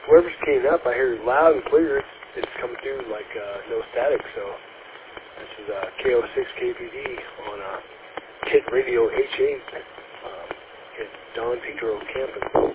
whoever's keying up, I hear loud and clear. It's coming through like no static. So this is KO6 KPD on Kid Radio H8 at Don Pedro campus.